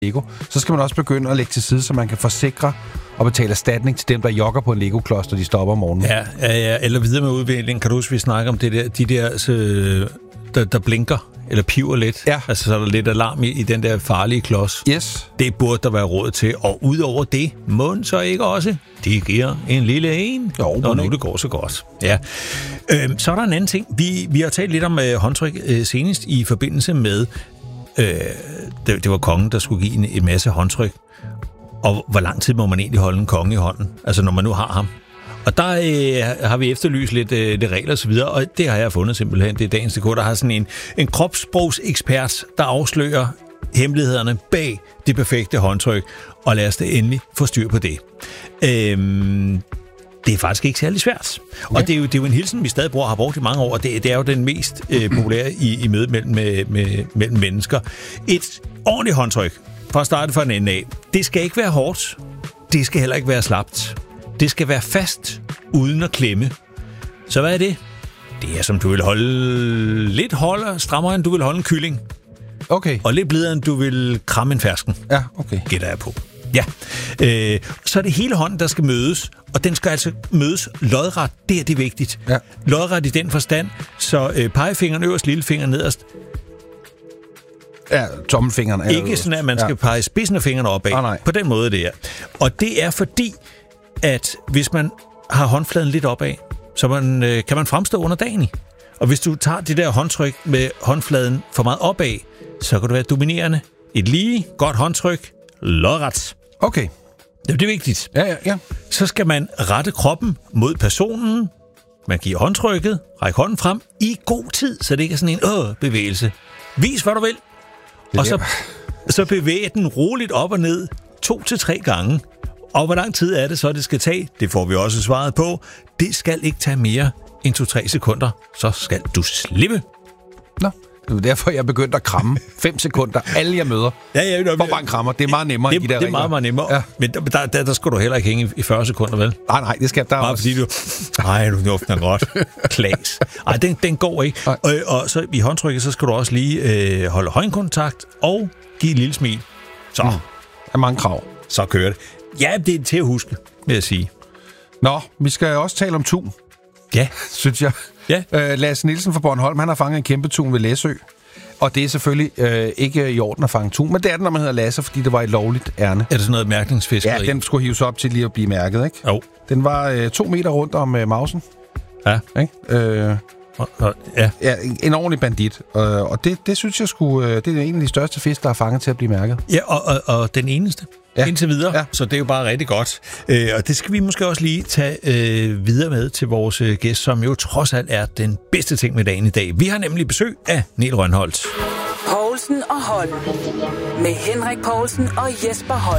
Lego, så skal man også begynde at lægge til side, så man kan forsikre og betale erstatning til dem, der jogger på en Lego-klods, når de stopper om morgenen. Ja, eller videre med udviklingen. Kan du huske, vi snakker om det der, de der, der blinker, eller piver lidt. Ja. Altså, så er der lidt alarm i den der farlige klods. Yes. Det burde der være råd til. Og udover det, må så ikke også. De giver en lille en. Jo, og nu det går så godt. Ja. Så er der en anden ting. Vi har talt lidt om håndtryk senest i forbindelse med, det var kongen, der skulle give en masse håndtryk. Og hvor lang tid må man egentlig holde en konge i hånden? Altså, når man nu har ham. Og der har vi efterlyst lidt regler og så videre, og det har jeg fundet simpelthen. Det er Dagens DK, der har sådan en kropssprogsekspert, der afslører hemmelighederne bag det perfekte håndtryk, og lad os da endelig få styr på det. Det er faktisk ikke særlig svært. Og det er jo en hilsen, vi stadig har brugt i mange år, og det er jo den mest populære i mødet mellem mennesker. Et ordentligt håndtryk, for at starte fra en ende af, det skal ikke være hårdt, det skal heller ikke være slapt. Det skal være fast, uden at klemme. Så hvad er det? Det er, som du vil holde lidt strammere, end du vil holde en kylling. Okay. Og lidt blidere, end du vil kramme en fersken. Ja, okay. Gætter jeg på. Ja. Så er det hele hånden, der skal mødes, og den skal altså mødes lodret. Det er vigtigt. Ja. Lodret i den forstand, så pegefingeren øverst, lillefinger nederst. Ja, tommelfingeren. Ikke sådan, at man skal pege spidsen af fingrene opad. Nej. På den måde, det er. Og det er fordi, at hvis man har håndfladen lidt opad, så kan man fremstå under dagen i. Og hvis du tager det der håndtryk med håndfladen for meget opad, så kan du være dominerende. Et lige godt håndtryk, lodret. Okay. Det er vigtigt. Ja. Så skal man rette kroppen mod personen. Man giver håndtrykket, ræk hånden frem i god tid, så det ikke er sådan en bevægelse. Vis, hvad du vil. Og så bevæg den roligt op og ned 2-3 gange. Og hvor lang tid er det så, det skal tage? Det får vi også svaret på. Det skal ikke tage mere end 2-3 sekunder. Så skal du slippe. Nå, det er derfor, jeg begyndte at kramme 5 sekunder. Alle jeg møder. Ja. Hvor bare en krammer. Det er meget nemmere end de der regler. Det er meget nemmere. Ja. Men der skal du heller ikke hænge i 40 sekunder, vel? Nej, det skal der bare også. Fordi du åbner godt. Klas. Ej, den går ikke. Og så i håndtrykket, så skal du også lige holde øjenkontakt og give et lille smil. Så. Der er mange krav. Så kører det. Ja, det er til at huske, vil jeg sige. Nå, vi skal også tale om tun. Ja. Synes jeg. Ja. Lasse Nielsen fra Bornholm, han har fanget en kæmpe tun ved Læsø. Og det er selvfølgelig ikke i orden at fange tun, men det er det, når man hedder Lasse, fordi det var et lovligt ærne. Er det sådan noget mærkningsfiskeri? Ja, den skulle hives op til lige at blive mærket, ikke? Jo. Den var 2 meter rundt om mausen. Ja. Ikke? Ja, en ordentlig bandit. Og det synes jeg det er en af de største fisk, der er fanget til at blive mærket. Ja, og den eneste. Ja. Indtil videre, ja. Så det er jo bare rigtig godt. Og det skal vi måske også lige tage videre med til vores gæst, som jo trods alt er den bedste ting med dagen i dag. Vi har nemlig besøg af Niel Rønholt. Poulsen og Holm. Med Henrik Poulsen og Jesper Holm.